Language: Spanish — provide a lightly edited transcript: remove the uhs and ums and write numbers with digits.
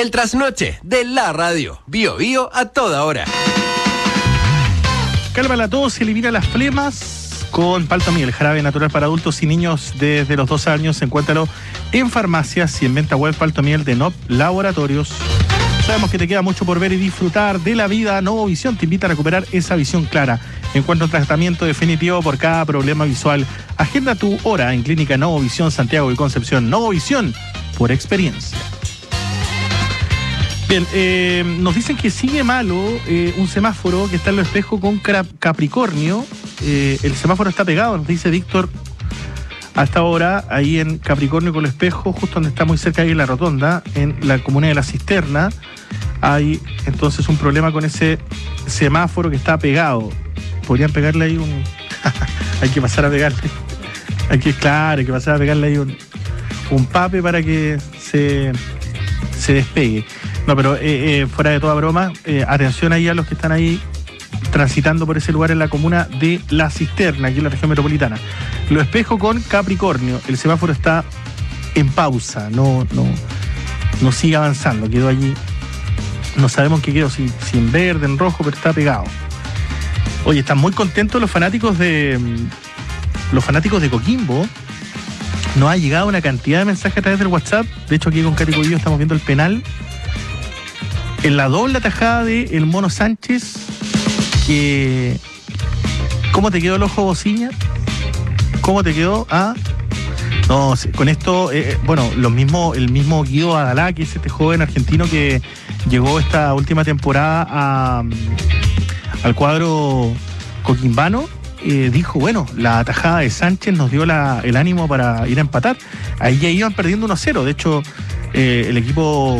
El trasnoche de la radio. Bio Bio a toda hora. Calma la tos y elimina las flemas con Paltomiel, jarabe natural para adultos y niños desde los 2 años. Encuéntralo en farmacias y en venta web. Paltomiel de NOP Laboratorios. Sabemos que te queda mucho por ver y disfrutar de la vida. Novovisión te invita a recuperar esa visión clara. Encuentra un tratamiento definitivo por cada problema visual. Agenda tu hora en Clínica Novovisión Santiago y Concepción. Novovisión por experiencia. Bien, nos dicen que sigue malo un semáforo que está en Los Espejos con Capricornio. El semáforo está pegado, nos dice Víctor, hasta ahora, ahí en Capricornio con Los Espejos, justo donde está muy cerca ahí en la rotonda, en la comuna de La Cisterna. Hay entonces un problema con ese semáforo que está pegado. Podrían pegarle ahí un... hay que pasar a pegarle. Hay que pasar a pegarle ahí un pape para que se despegue. No, pero fuera de toda broma, atención ahí a los que están ahí transitando por ese lugar en la comuna de La Cisterna, aquí en la región metropolitana. Lo Espejo con Capricornio. El semáforo está en pausa, no sigue avanzando, quedó allí. No sabemos qué quedó, si en verde, en rojo, pero está pegado. Oye, están muy contentos los fanáticos de Coquimbo. Nos ha llegado una cantidad de mensajes a través del WhatsApp. De hecho, aquí con Cati Coquillo estamos viendo el penal. En la doble atajada de el Mono Sánchez, que... ¿Cómo te quedó el ojo, Bociña? ¿Cómo te quedó? No, con esto, el mismo Guido Adalá, que es este joven argentino que llegó esta última temporada al cuadro coquimbano, dijo, bueno, la atajada de Sánchez nos dio el ánimo para ir a empatar. Ahí ya iban perdiendo 1-0. De hecho, el equipo